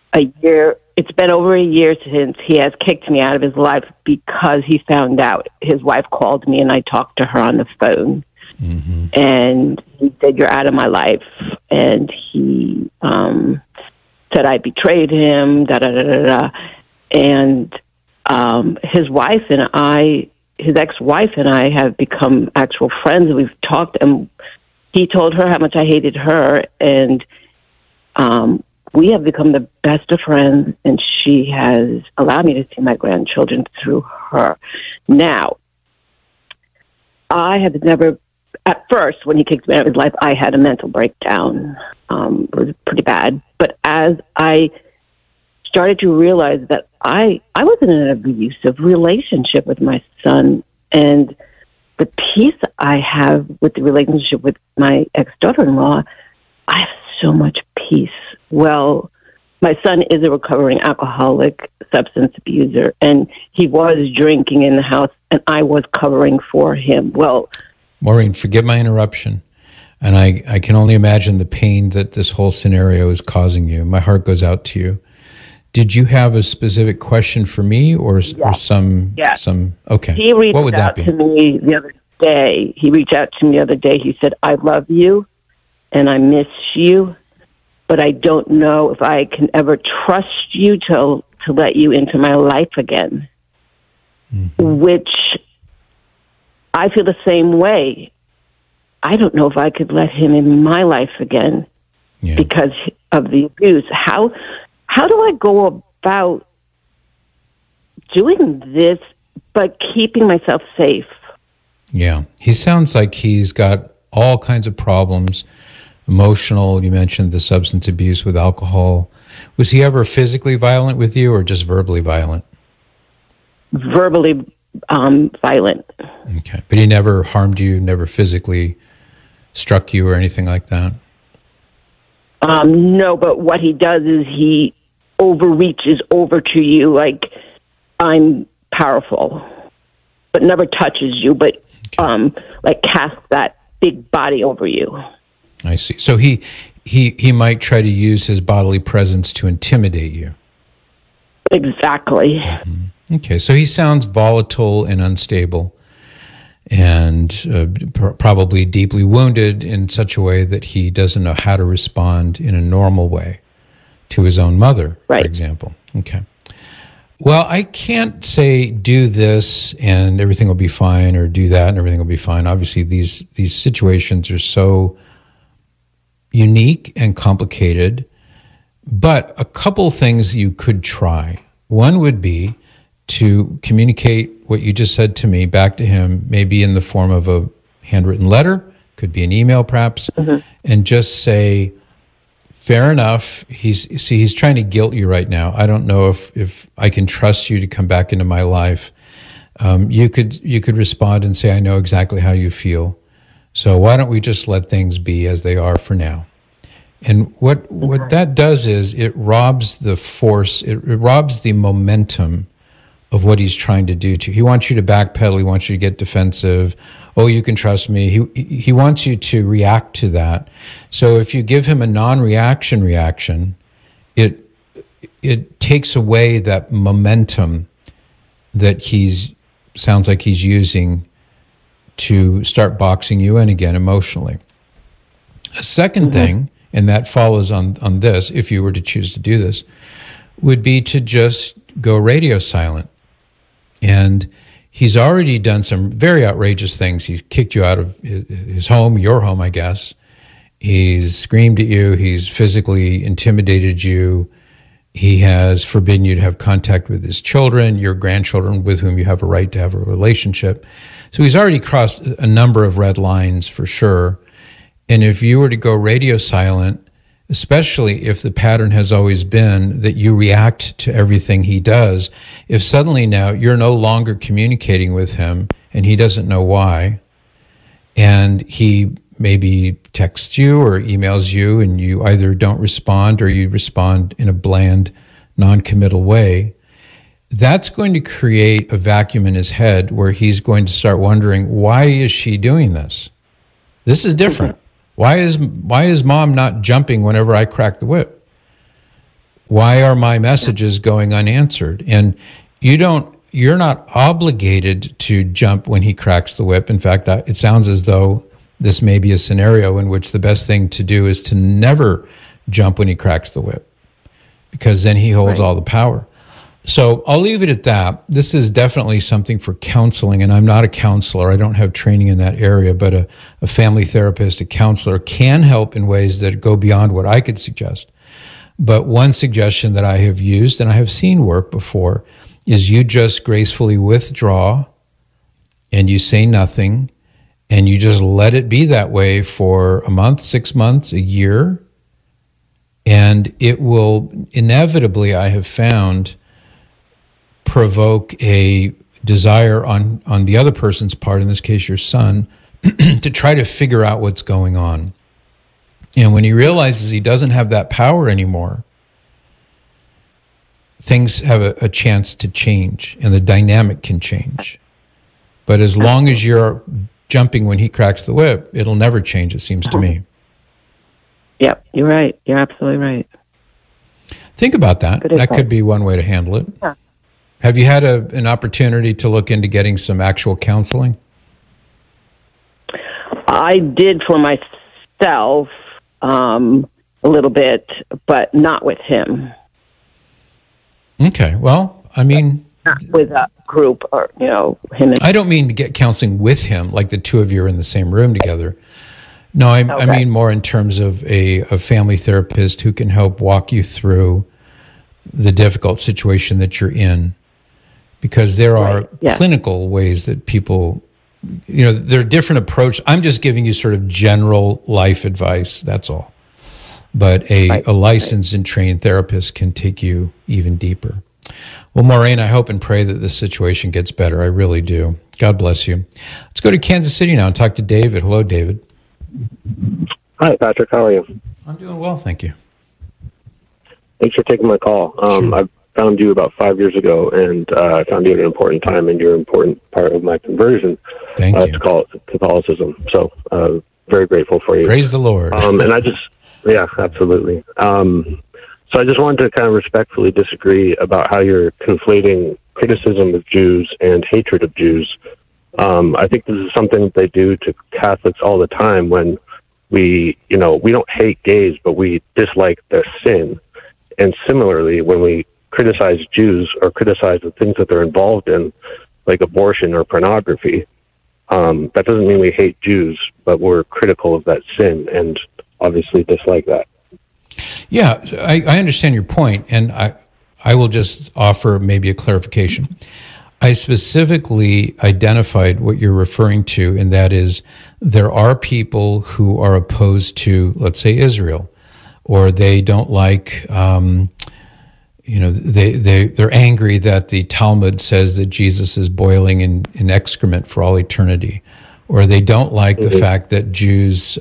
a year. It's been over a year since he has kicked me out of his life because he found out. His wife called me and I talked to her on the phone. Mm-hmm. And he said, "You're out of my life." And he said I betrayed him, And his wife and I, his ex-wife and I have become actual friends. We've talked, and he told her how much I hated her. And we have become the best of friends, and she has allowed me to see my grandchildren through her. Now, I had never... At first, when he kicked me out of his life, I had a mental breakdown. It was pretty bad. But as I started to realize that I was in an abusive relationship with my son, and the peace I have with the relationship with my ex-daughter-in-law, I have so much peace. Well, my son is a recovering alcoholic, substance abuser, and he was drinking in the house, and I was covering for him. Well, Maureen, forgive my interruption, and I can only imagine the pain that this whole scenario is causing you. My heart goes out to you. Did you have a specific question for me or some? Okay. He reached out to me the other day. He said, "I love you and I miss you, but I don't know if I can ever trust you to let you into my life again." Mm-hmm. Which I feel the same way. I don't know if I could let him in my life again because of the abuse. How do I go about doing this but keeping myself safe? Yeah. He sounds like he's got all kinds of problems, emotional. You mentioned the substance abuse with alcohol. Was he ever physically violent with you or just verbally violent? Verbally violent. Okay. But he never harmed you, never physically struck you or anything like that? No, but what he does is he overreaches over to you like I'm powerful, but never touches you, but like casts that big body over you. I see. So he might try to use his bodily presence to intimidate you. Exactly. Mm-hmm. Okay, so he sounds volatile and unstable and probably deeply wounded in such a way that he doesn't know how to respond in a normal way to his own mother, for example. Okay. Well, I can't say do this and everything will be fine or do that and everything will be fine. Obviously, these situations are so unique and complicated, but a couple things you could try. One would be to communicate what you just said to me back to him, maybe in the form of a handwritten letter, could be an email perhaps, and just say, fair enough, he's trying to guilt you right now. I don't know if I can trust you to come back into my life. You could respond and say, I know exactly how you feel. So why don't we just let things be as they are for now? And what that does is it robs the force, it robs the momentum of what he's trying to do to you. He wants you to backpedal. He wants you to get defensive. Oh, you can trust me. He wants you to react to that. So if you give him a non-reaction reaction, it takes away that momentum that sounds like he's using to start boxing you in again emotionally. A second thing, and that follows on this, if you were to choose to do this, would be to just go radio silent. And he's already done some very outrageous things. He's kicked you out of his home, your home, I guess. He's screamed at you. He's physically intimidated you. He has forbidden you to have contact with his children, your grandchildren, with whom you have a right to have a relationship. So he's already crossed a number of red lines for sure. And if you were to go radio silent, especially if the pattern has always been that you react to everything he does, if suddenly now you're no longer communicating with him and he doesn't know why, and he maybe texts you or emails you and you either don't respond or you respond in a bland, non-committal way, that's going to create a vacuum in his head where he's going to start wondering, why is she doing this? This is different. Why is mom not jumping whenever I crack the whip? Why are my messages going unanswered? And you're not obligated to jump when he cracks the whip. In fact, it sounds as though this may be a scenario in which the best thing to do is to never jump when he cracks the whip, because then he holds all the power. So I'll leave it at that. This is definitely something for counseling, and I'm not a counselor. I don't have training in that area, but a family therapist, a counselor can help in ways that go beyond what I could suggest. But one suggestion that I have used, and I have seen work before, is you just gracefully withdraw and you say nothing, and you just let it be that way for a month, 6 months, a year, and it will inevitably, I have found, provoke a desire on the other person's part, in this case your son, to try to figure out what's going on. And when he realizes he doesn't have that power anymore, things have a chance to change, and the dynamic can change. But as long as you're jumping when he cracks the whip, it'll never change, it seems to me. Yep, you're right. You're absolutely right. Think about that. That could be one way to handle it. Yeah. Have you had an opportunity to look into getting some actual counseling? I did for myself a little bit, but not with him. Okay. Well, I mean, not with a group or, him. And I don't mean to get counseling with him, like the two of you are in the same room together. No, I mean more in terms of a family therapist who can help walk you through the difficult situation that you're in. Because there are clinical ways that people, there are different approaches. I'm just giving you sort of general life advice, that's all. But a licensed and trained therapist can take you even deeper. Well, Maureen, I hope and pray that this situation gets better. I really do. God bless you. Let's go to Kansas City now and talk to David. Hello, David. Hi, Patrick. How are you? I'm doing well, thank you. Thanks for taking my call. Sure. I found you about 5 years ago, and I found you at an important time, and you're an important part of my conversion to Catholicism. So very grateful for you. Praise the Lord. Yeah, absolutely. So I just wanted to kind of respectfully disagree about how you're conflating criticism of Jews and hatred of Jews. I think this is something that they do to Catholics all the time when we don't hate gays, but we dislike their sin. And similarly, when we criticize Jews or criticize the things that they're involved in, like abortion or pornography, that doesn't mean we hate Jews, but we're critical of that sin and obviously dislike that. Yeah, I understand your point, and I will just offer maybe a clarification. I specifically identified what you're referring to, and that is there are people who are opposed to, let's say, Israel, or they don't like, they're angry that the Talmud says that Jesus is boiling in excrement for all eternity, or they don't like the fact that Jews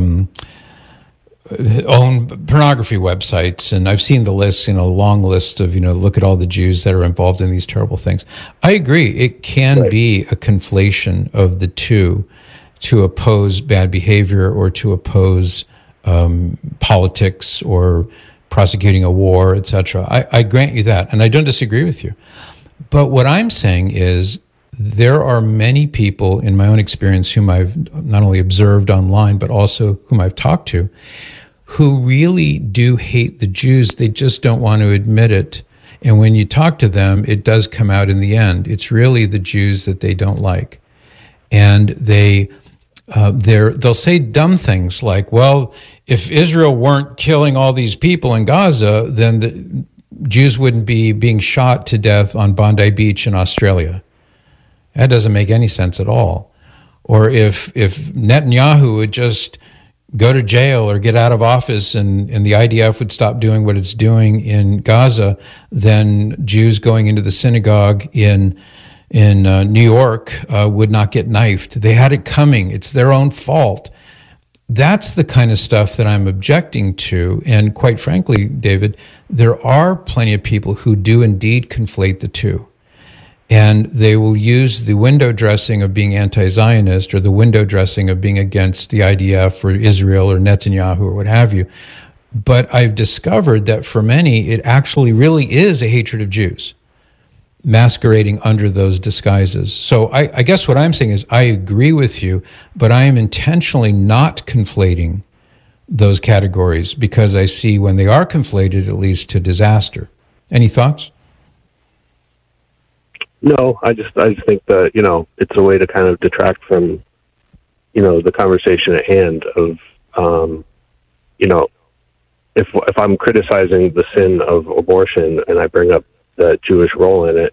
own pornography websites. And I've seen the list, a long list of, look at all the Jews that are involved in these terrible things. I agree. It can be a conflation of the two to oppose bad behavior or to oppose politics or prosecuting a war, etc. I grant you that, and I don't disagree with you. But what I'm saying is there are many people in my own experience whom I've not only observed online, but also whom I've talked to, who really do hate the Jews. They just don't want to admit it. And when you talk to them, it does come out in the end. It's really the Jews that they don't like. And they'll say dumb things like, well, if Israel weren't killing all these people in Gaza, then the Jews wouldn't be being shot to death on Bondi Beach in Australia. That doesn't make any sense at all. Or if Netanyahu would just go to jail or get out of office and the IDF would stop doing what it's doing in Gaza, then Jews going into the synagogue in New York would not get knifed. They had it coming. It's their own fault. That's the kind of stuff that I'm objecting to. And quite frankly, David, there are plenty of people who do indeed conflate the two. And they will use the window dressing of being anti-Zionist or the window dressing of being against the IDF or Israel or Netanyahu or what have you. But I've discovered that for many, it actually really is a hatred of Jews, masquerading under those disguises. So I guess what I'm saying is I agree with you, but I am intentionally not conflating those categories because I see when they are conflated, it leads to disaster. Any thoughts? No, I just think that, it's a way to kind of detract from, the conversation at hand of, if I'm criticizing the sin of abortion and I bring up the Jewish role in it,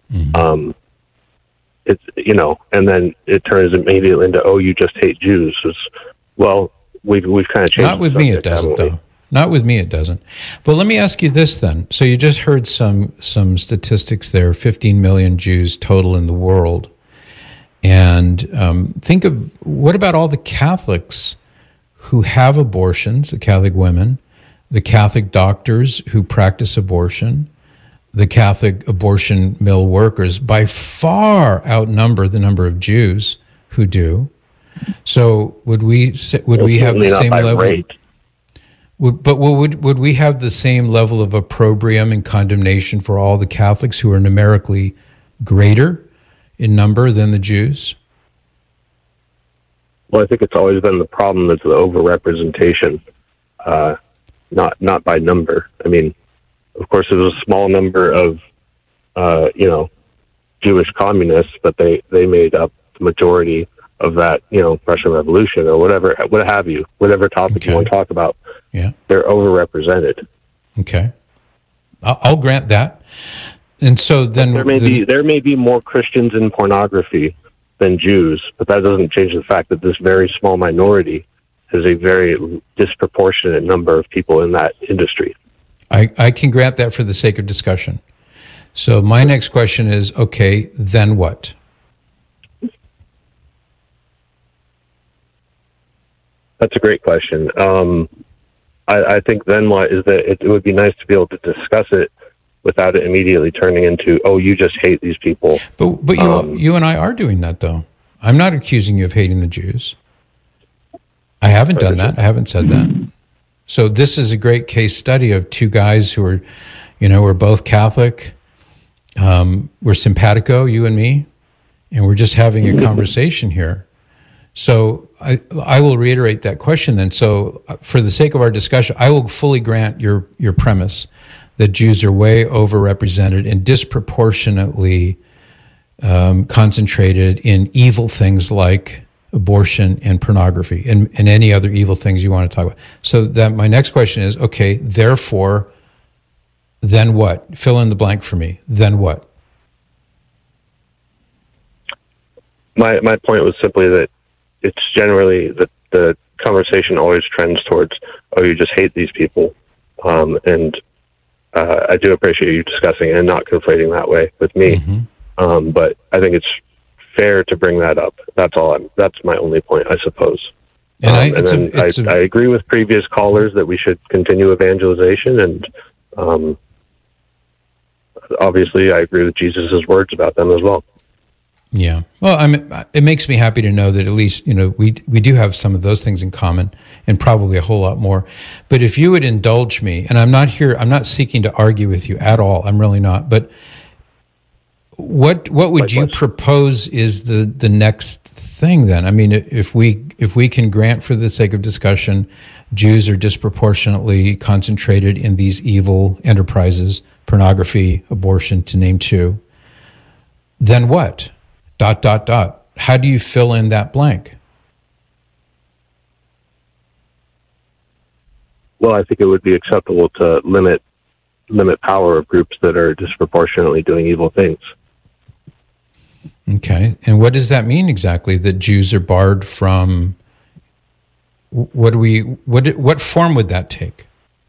it's, and then it turns immediately into, oh, you just hate Jews. Well, we've kind of changed. Not with me, it doesn't, though. Not with me, it doesn't. But let me ask you this then. So you just heard some statistics there, 15 million Jews total in the world. And think of, what about all the Catholics who have abortions, the Catholic women, the Catholic doctors who practice abortion, the Catholic abortion mill workers by far outnumber the number of Jews who do. So would we have the same level? Would we have the same level of opprobrium and condemnation for all the Catholics who are numerically greater in number than the Jews? Well, I think it's always been the problem that's the overrepresentation, not by number. I mean, of course, it was a small number of, Jewish communists, but they made up the majority of that, Russian Revolution or whatever, what have you, whatever topic you want to talk about. Yeah, they're overrepresented. Okay, I'll grant that. And so then there may be more Christians in pornography than Jews, but that doesn't change the fact that this very small minority has a very disproportionate number of people in that industry. I can grant that for the sake of discussion. So my next question is, okay, then what? That's a great question. I think then what is that it would be nice to be able to discuss it without it immediately turning into, oh, you just hate these people. But you and I are doing that, though. I'm not accusing you of hating the Jews. I haven't done that. I haven't said that. So this is a great case study of two guys who are, we're both Catholic. We're simpatico, you and me, and we're just having a conversation here. So I will reiterate that question then. So for the sake of our discussion, I will fully grant your premise that Jews are way overrepresented and disproportionately concentrated in evil things like abortion and pornography and any other evil things you want to talk about. So that my next question is, okay, therefore, then what? Fill in the blank for me. Then what? My point was simply that it's generally that the conversation always trends towards, oh, you just hate these people. And I do appreciate you discussing it and not conflating that way with me. Mm-hmm. But I think it's fair to bring that up. That's my only point, I suppose. And I agree with previous callers that we should continue evangelization. And obviously I agree with Jesus' words about them as well. Yeah. Well, it makes me happy to know that at least, we do have some of those things in common and probably a whole lot more. But if you would indulge me, and I'm not seeking to argue with you at all. I'm really not. But what would you propose is the next thing then? I mean, if we can grant for the sake of discussion, Jews are disproportionately concentrated in these evil enterprises, pornography, abortion, to name two, then what? ... How do you fill in that blank? Well, I think it would be acceptable to limit power of groups that are disproportionately doing evil things. Okay. And what does that mean exactly, that Jews are barred from... What form would that take?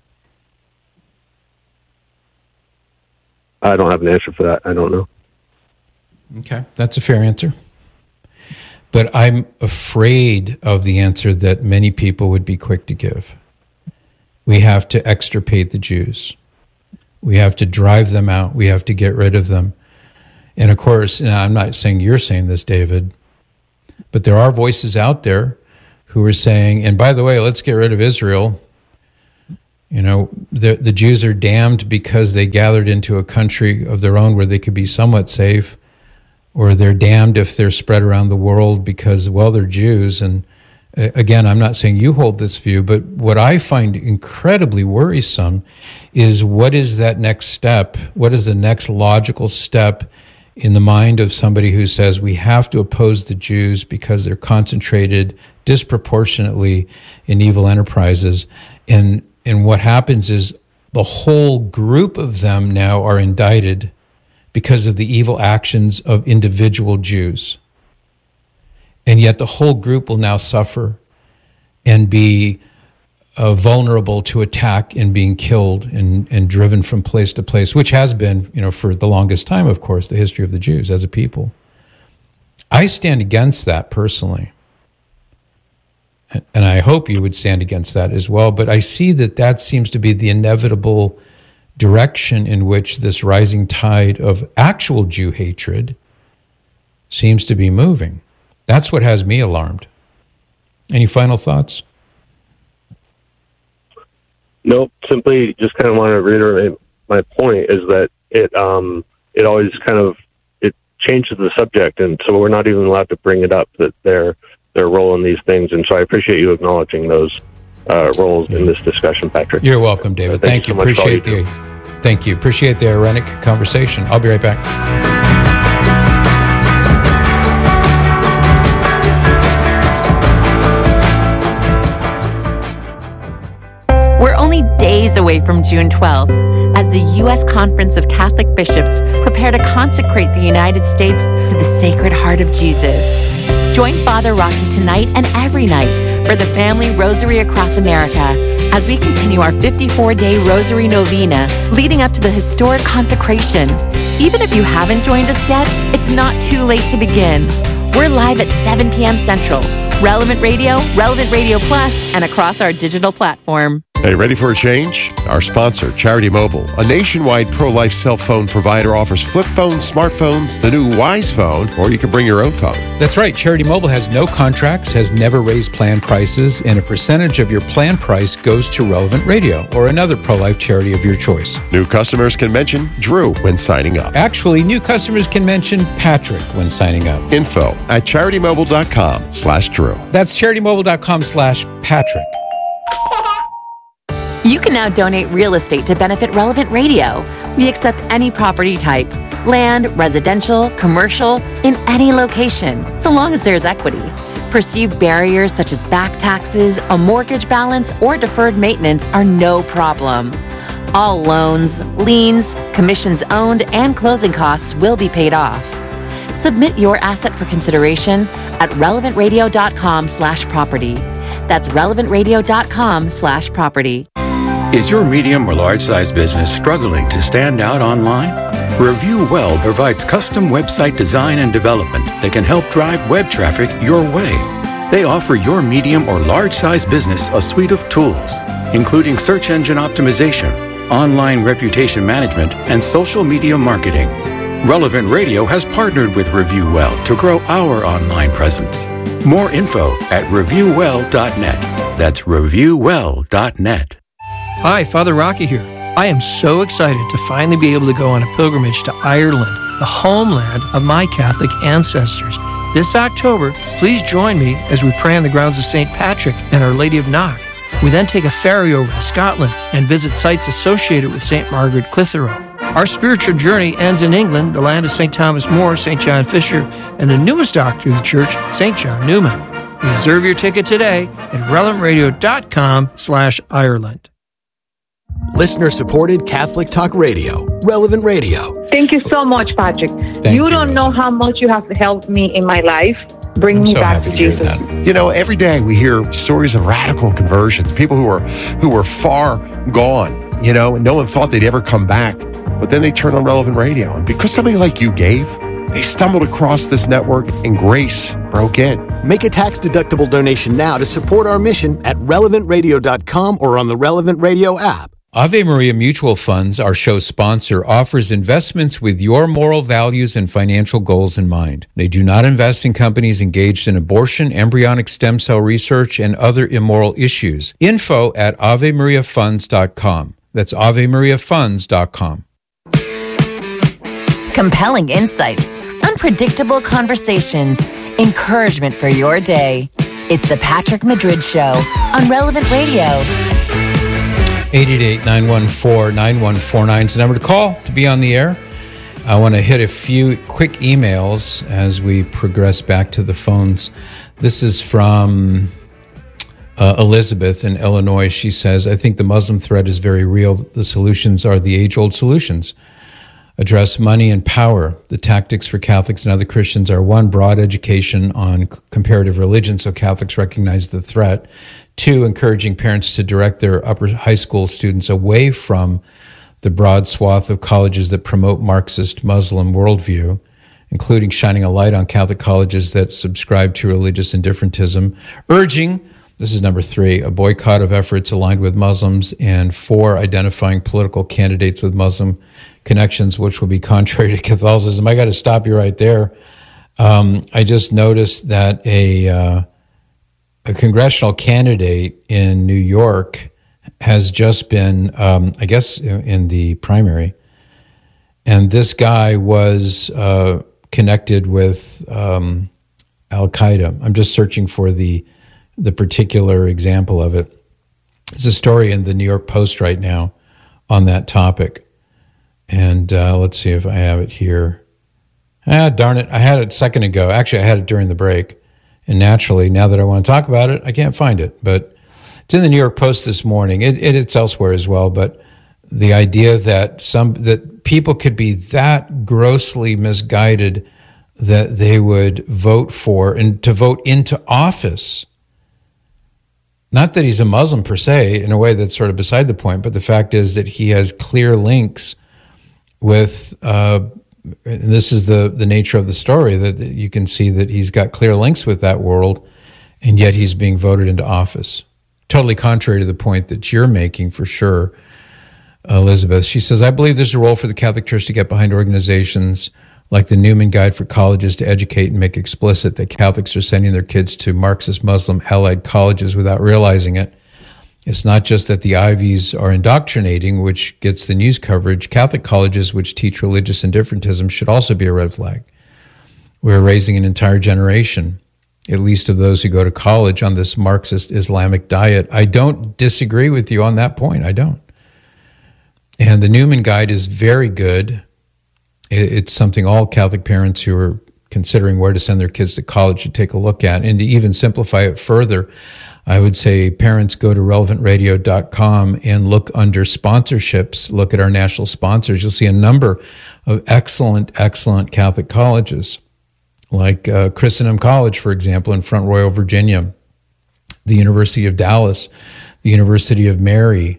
I don't have an answer for that. I don't know. Okay, that's a fair answer. But I'm afraid of the answer that many people would be quick to give. We have to extirpate the Jews. We have to drive them out. We have to get rid of them. And of course, I'm not saying you're saying this, David, but there are voices out there who are saying, and by the way, let's get rid of Israel. The Jews are damned because they gathered into a country of their own where they could be somewhat safe, or they're damned if they're spread around the world because, well, they're Jews. And again, I'm not saying you hold this view, but what I find incredibly worrisome is what is that next step? What is the next logical step in the mind of somebody who says we have to oppose the Jews because they're concentrated disproportionately in evil enterprises? And what happens is the whole group of them now are indicted because of the evil actions of individual Jews. And yet the whole group will now suffer and be vulnerable to attack and being killed and driven from place to place, which has been, for the longest time, of course, the history of the Jews as a people. I stand against that personally. And I hope you would stand against that as well. But I see that seems to be the inevitable direction in which this rising tide of actual Jew hatred seems to be moving. That's what has me alarmed. Any final thoughts? Nope. Simply just kind of want to reiterate my point is that it always it changes the subject, and so we're not even allowed to bring it up that their role in these things. And so I appreciate you acknowledging those roles in this discussion, Patrick. You're welcome, David. Thank you. Appreciate the ironic conversation. I'll be right back. We're only days away from June 12th as the U.S. Conference of Catholic Bishops prepare to consecrate the United States to the Sacred Heart of Jesus. Join Father Rocky tonight and every night for the Family Rosary Across America as we continue our 54-day Rosary Novena leading up to the historic consecration. Even if you haven't joined us yet, it's not too late to begin. We're live at 7 p.m. Central, Relevant Radio, Relevant Radio Plus, and across our digital platform. Hey, ready for a change? Our sponsor, Charity Mobile, a nationwide pro-life cell phone provider, offers flip phones, smartphones, the new Wise Phone, or you can bring your own phone. That's right. Charity Mobile has no contracts, has never raised plan prices, and a percentage of your plan price goes to Relevant Radio or another pro-life charity of your choice. New customers can mention Drew when signing up. Actually, new customers can mention Patrick when signing up. Info at CharityMobile.com/Drew. That's CharityMobile.com/Patrick. You can now donate real estate to benefit Relevant Radio. We accept any property type, land, residential, commercial, in any location, so long as there's equity. Perceived barriers such as back taxes, a mortgage balance, or deferred maintenance are no problem. All loans, liens, commissions owned, and closing costs will be paid off. Submit your asset for consideration at relevantradio.com/property. That's relevantradio.com/property. Is your medium or large-size business struggling to stand out online? Review Well provides custom website design and development that can help drive web traffic your way. They offer your medium or large-size business a suite of tools, including search engine optimization, online reputation management, and social media marketing. Relevant Radio has partnered with Review Well to grow our online presence. More info at reviewwell.net. That's reviewwell.net. Hi, Father Rocky here. I am so excited to finally be able to go on a pilgrimage to Ireland, the homeland of my Catholic ancestors. This October, please join me as we pray on the grounds of St. Patrick and Our Lady of Knock. We then take a ferry over to Scotland and visit sites associated with St. Margaret Clitheroe. Our spiritual journey ends in England, the land of St. Thomas More, St. John Fisher, and the newest doctor of the church, St. John Newman. Reserve your ticket today at relevantradio.com/Ireland. Listener-supported Catholic Talk Radio, Relevant Radio. Thank you so much, Patrick. You don't know how much you have helped me in my life. Bring me back to Jesus. Every day we hear stories of radical conversions, people who were far gone, and no one thought they'd ever come back. But then they turned on Relevant Radio. And because somebody like you gave, they stumbled across this network and grace broke in. Make a tax-deductible donation now to support our mission at relevantradio.com or on the Relevant Radio app. Ave Maria Mutual Funds, our show sponsor, offers investments with your moral values and financial goals in mind. They do not invest in companies engaged in abortion, embryonic stem cell research, and other immoral issues. Info at AveMariaFunds.com. That's AveMariaFunds.com. Compelling insights, unpredictable conversations, encouragement for your day. It's the Patrick Madrid Show on Relevant Radio. 888-914-9149 is the number to call to be on the air. I want to hit a few quick emails as we progress back to the phones. This is from Elizabeth in Illinois. She says, I think the Muslim threat is very real. The solutions are the age-old solutions. Address money and power. The tactics for Catholics and other Christians are: 1, broad education on comparative religion so Catholics recognize the threat; 2, encouraging parents to direct their upper high school students away from the broad swath of colleges that promote Marxist Muslim worldview, including shining a light on Catholic colleges that subscribe to religious indifferentism; urging, this is number 3, a boycott of efforts aligned with Muslims; and 4, identifying political candidates with Muslim connections, which will be contrary to Catholicism. I got to stop you right there. I just noticed that a congressional candidate in New York has just been, I guess, in the primary, and this guy was connected with Al-Qaeda. I'm just searching for the particular example of it. There's a story in the New York Post right now on that topic. And let's see if I have it here. Darn it. I had it a second ago. Actually, I had it during the break. And naturally, now that I want to talk about it, I can't find it. But it's in the New York Post this morning. It's elsewhere as well. But the idea that people could be that grossly misguided that they would vote for and to vote into office. Not that he's a Muslim per se, in a way that's sort of beside the point, but the fact is that he has clear links with, and this is the nature of the story, that you can see that he's got clear links with that world, and yet he's being voted into office. Totally contrary to the point that you're making, for sure, Elizabeth. She says, I believe there's a role for the Catholic Church to get behind organizations like the Newman Guide for Colleges to educate and make explicit that Catholics are sending their kids to Marxist Muslim allied colleges without realizing it. It's not just that the Ivies are indoctrinating, which gets the news coverage. Catholic colleges which teach religious indifferentism should also be a red flag. We're raising an entire generation, at least of those who go to college, on this Marxist Islamic diet. I don't disagree with you on that point. I don't. And the Newman Guide is very good. It's something all Catholic parents who are considering where to send their kids to college should take a look at. And to even simplify it further, I would say parents go to relevantradio.com and look under sponsorships, look at our national sponsors. You'll see a number of excellent Catholic colleges, like Christendom College, for example, in Front Royal, Virginia, the University of Dallas, the University of Mary,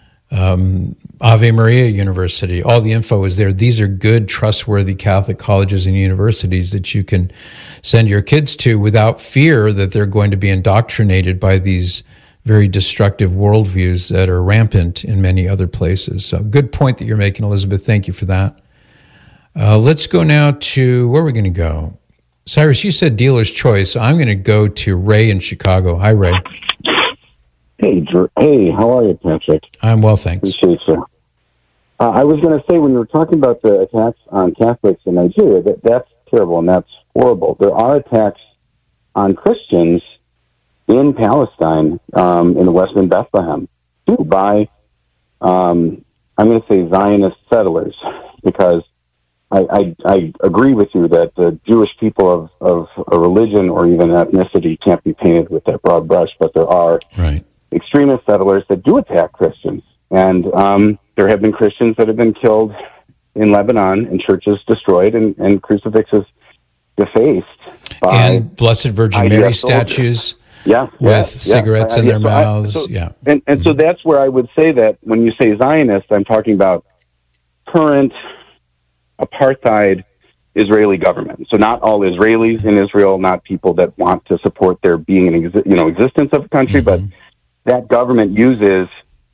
Ave Maria University. All the info is there. These are good, trustworthy Catholic colleges and universities that you can send your kids to without fear that they're going to be indoctrinated by these very destructive worldviews that are rampant in many other places. So good point that you're making, Elizabeth. Thank you for that. Let's go now to, where are we going to go? Cyrus, you said dealer's choice. I'm going to go to Ray in Chicago. Hi, Ray. Hey, how are you, Patrick? I'm well, thanks. Appreciate you. I was going to say, when you were talking about the attacks on Catholics in Nigeria, that's terrible and that's horrible. There are attacks on Christians in Palestine, in the Western Bethlehem, too, by, I'm going to say Zionist settlers, because I agree with you that the Jewish people of a religion or even ethnicity can't be painted with that broad brush, but there are extremist settlers that do attack Christians. And there have been Christians that have been killed in Lebanon and churches destroyed and crucifixes defaced by and Blessed Virgin Mary statues with cigarettes in their mouths. And so that's where I would say that when you say Zionist, I'm talking about current apartheid Israeli government. So not all Israelis in Israel, not people that want to support there being an existence of a country, but that government uses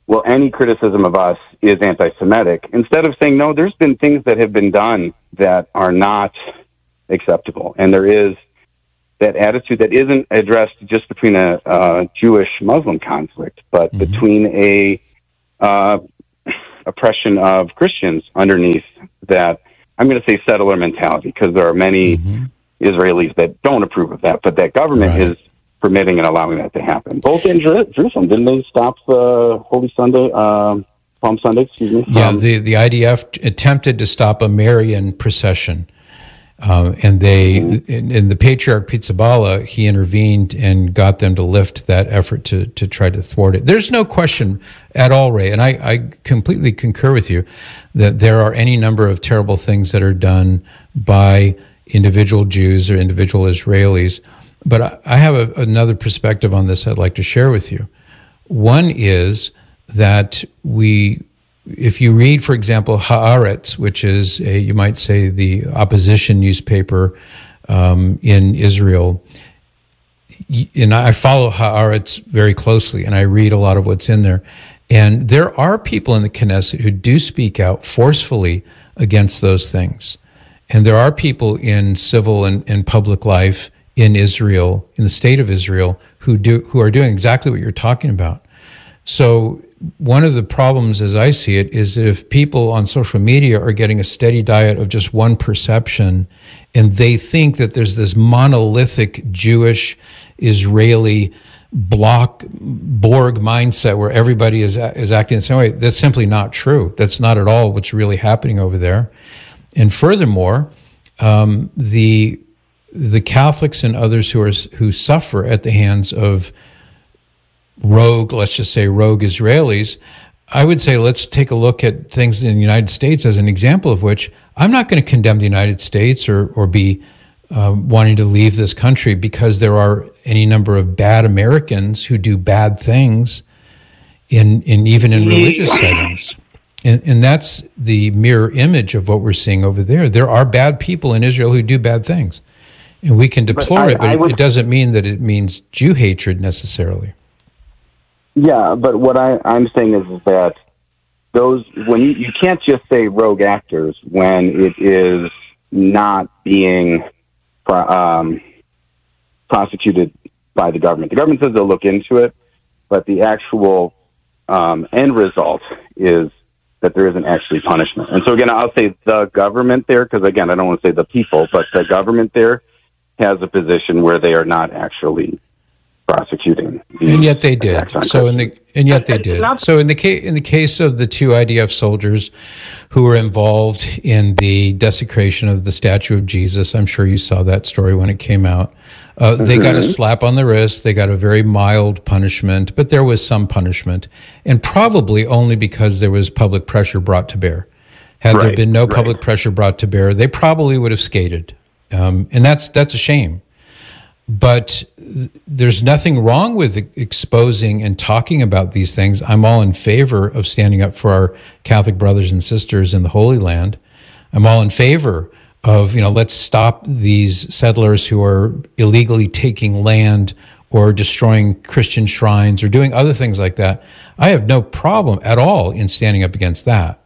well, any criticism of us is anti-Semitic, instead of saying, no, there's been things that have been done that are not acceptable. And there is that attitude that isn't addressed just between a Jewish-Muslim conflict, but between a oppression of Christians underneath that, I'm going to say settler mentality, because there are many Israelis that don't approve of that, but that government is permitting and allowing that to happen. Both in Jerusalem, didn't they stop the Holy Sunday, Palm Sunday, excuse me? Yeah, the IDF attempted to stop a Marian procession, and the Patriarch Pizzaballa, he intervened and got them to lift that effort to try to thwart it. There's no question at all, Ray, and I completely concur with you that there are any number of terrible things that are done by individual Jews or individual Israelis. But I have another perspective on this I'd like to share with you. One is that if you read, for example, Haaretz, which is you might say the opposition newspaper in Israel, and I follow Haaretz very closely, and I read a lot of what's in there. And there are people in the Knesset who do speak out forcefully against those things. And there are people in civil and public life in Israel, in the state of Israel, who are doing exactly what you're talking about. So one of the problems, as I see it, is that if people on social media are getting a steady diet of just one perception, and they think that there's this monolithic Jewish, Israeli Borg mindset where everybody is acting the same way, that's simply not true. That's not at all what's really happening over there. And furthermore, the Catholics and others who suffer at the hands of let's just say rogue Israelis, I would say let's take a look at things in the United States as an example of which I'm not going to condemn the United States or be wanting to leave this country because there are any number of bad Americans who do bad things even in religious settings. And that's the mirror image of what we're seeing over there. There are bad people in Israel who do bad things. And we can deplore it, but it doesn't mean that it means Jew hatred necessarily. Yeah, but what I'm saying is that when you can't just say rogue actors when it is not being prosecuted by the government. The government says they'll look into it, but the actual end result is that there isn't actually punishment. And so again, I'll say the government there, because again, I don't want to say the people, but the government there has a position where they are not actually prosecuting. And yet they did. So in the case of the two IDF soldiers who were involved in the desecration of the statue of Jesus, I'm sure you saw that story when it came out. They got a slap on the wrist. They got a very mild punishment, but there was some punishment, and probably only because there was public pressure brought to bear. Had there been no public pressure brought to bear, they probably would have skated. And that's a shame. But there's nothing wrong with exposing and talking about these things. I'm all in favor of standing up for our Catholic brothers and sisters in the Holy Land. I'm all in favor of, let's stop these settlers who are illegally taking land or destroying Christian shrines or doing other things like that. I have no problem at all in standing up against that.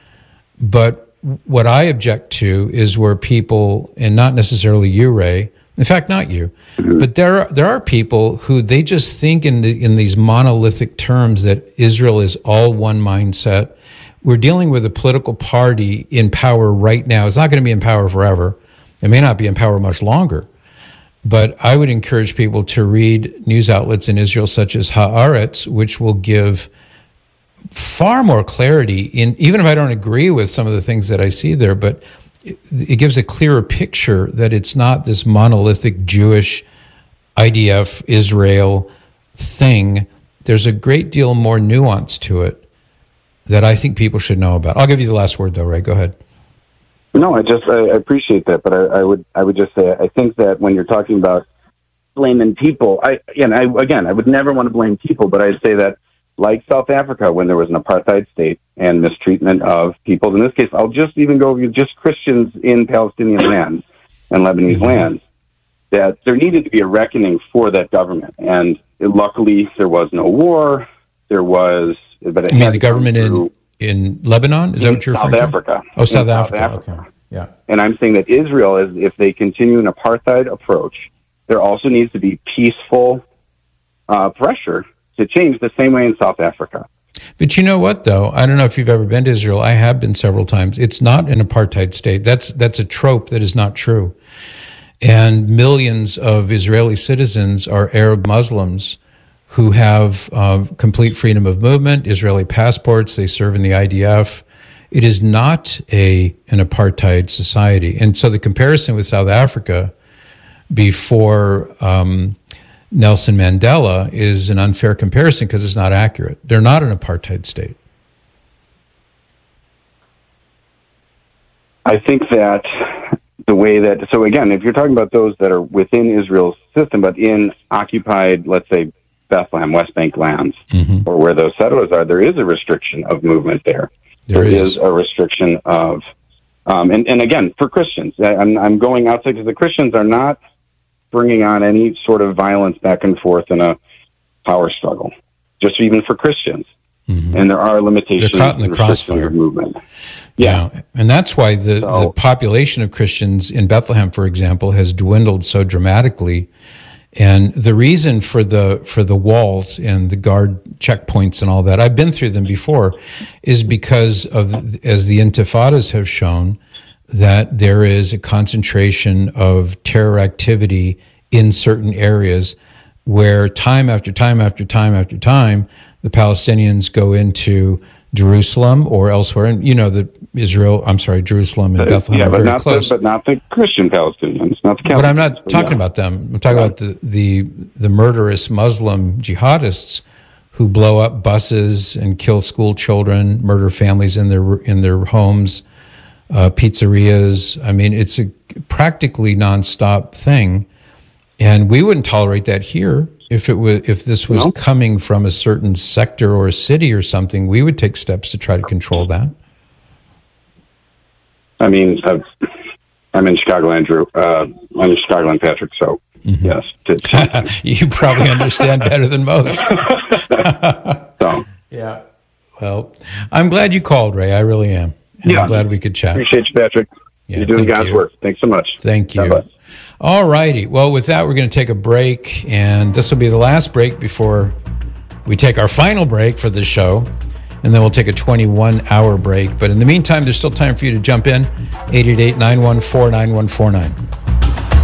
But what I object to is where people, and not necessarily you, Ray, in fact, not you, but there are people who they just think in these monolithic terms that Israel is all one mindset. We're dealing with a political party in power right now. It's not going to be in power forever. It may not be in power much longer. But I would encourage people to read news outlets in Israel such as Haaretz, which will give far more clarity, even if I don't agree with some of the things that I see there, but it gives a clearer picture that it's not this monolithic Jewish IDF Israel thing. There's a great deal more nuance to it that I think people should know about. I'll give you the last word, though, Ray. Go ahead. No, I appreciate that, but I would just say I think that when you're talking about blaming people, I would never want to blame people, but I'd say that like South Africa, when there was an apartheid state and mistreatment of people, in this case, I'll just even go with just Christians in Palestinian lands and Lebanese lands, that there needed to be a reckoning for that government. And luckily, there was no war. there was. But you mean the government in Lebanon? Is that what you're referring to? South Africa. Oh, South Africa. Okay. Yeah. And I'm saying that Israel, if they continue an apartheid approach, there also needs to be peaceful pressure to change the same way in South Africa. But you know what, though? I don't know if you've ever been to Israel. I have been several times. It's not an apartheid state. That's a trope that is not true. And millions of Israeli citizens are Arab Muslims who have complete freedom of movement, Israeli passports. They serve in the IDF. It is not an apartheid society. And so the comparison with South Africa before Nelson Mandela is an unfair comparison because it's not accurate. They're not an apartheid state. I think that the way that, so again, if you're talking about those that are within Israel's system, but in occupied, let's say, Bethlehem, West Bank lands, or where those settlers are, there is a restriction of movement there. There is a restriction of, and again, for Christians, I'm going outside because the Christians are not bringing on any sort of violence back and forth in a power struggle, just even for Christians. And there are limitations. They're caught in the crossfire of movement. Yeah. And that's why the population of Christians in Bethlehem, for example, has dwindled so dramatically. And the reason for the walls and the guard checkpoints and all that, I've been through them before, is because of, as the intifadas have shown, that there is a concentration of terror activity in certain areas where time after time after time after time, the Palestinians go into Jerusalem or elsewhere. And, Jerusalem and Bethlehem are very close. But not the Christian Palestinians, not the Catholic. But I'm not talking about them. I'm talking about the murderous Muslim jihadists who blow up buses and kill school children, murder families in their homes, pizzerias. I mean, it's a practically nonstop thing. And we wouldn't tolerate that here. If this was coming from a certain sector or a city or something, we would take steps to try to control that. I mean, I'm in Chicagoland, Drew. I'm in Chicagoland, Patrick. So yes, you probably understand better than most. Yeah. Well, I'm glad you called, Ray. I really am. And I'm glad we could chat. Appreciate you, Patrick. Yeah, you're doing God's work. Thanks so much. Thank you. Bye-bye. All righty. Well, with that, we're going to take a break, and this will be the last break before we take our final break for the show, and then we'll take a 21-hour break. But in the meantime, there's still time for you to jump in, 888-914-9149.